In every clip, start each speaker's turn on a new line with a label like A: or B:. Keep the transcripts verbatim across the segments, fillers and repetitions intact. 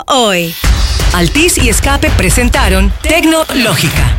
A: hoy. Altis y Escape presentaron Tecnológica.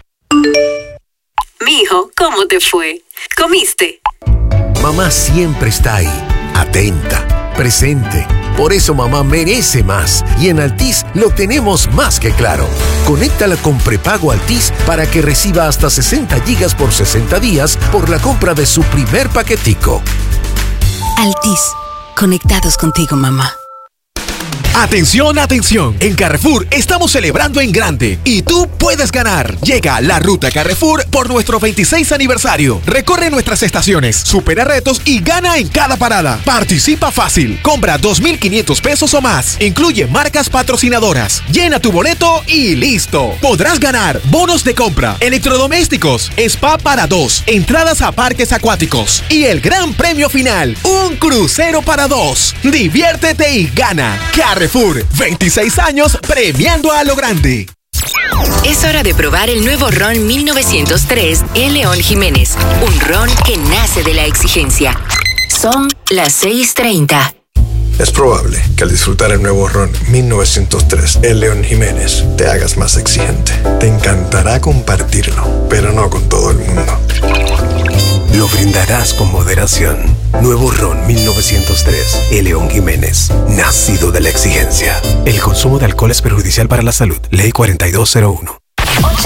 B: Mijo, ¿cómo te fue? ¿Comiste?
C: Mamá siempre está ahí, atenta, presente. Por eso mamá merece más. Y en Altis lo tenemos más que claro. Conéctala con prepago Altis para que reciba hasta sesenta gigas por sesenta días por la compra de su primer paquetico.
D: Altis. Conectados contigo, mamá.
E: Atención, atención. En Carrefour estamos celebrando en grande y tú puedes ganar. Llega la Ruta Carrefour por nuestro veintiséis aniversario. Recorre nuestras estaciones, supera retos y gana en cada parada. Participa fácil. Compra dos mil quinientos pesos o más. Incluye marcas patrocinadoras. Llena tu boleto y listo. Podrás ganar bonos de compra, electrodomésticos, spa para dos, entradas a parques acuáticos y el gran premio final, un crucero para dos. Diviértete y gana. Carrefour. veintiséis años premiando a lo grande.
F: Es hora de probar el nuevo ron mil novecientos tres El León Jiménez. Un ron que nace de la exigencia. Son las seis treinta.
G: Es probable que al disfrutar el nuevo ron mil novecientos tres El León Jiménez te hagas más exigente. Te encantará compartirlo, pero no con todo el mundo.
C: Lo brindarás con moderación. Nuevo ron mil novecientos tres El León Jiménez, nacido de la exigencia. El consumo de alcohol es perjudicial para la salud. Ley cuarenta y dos cero uno.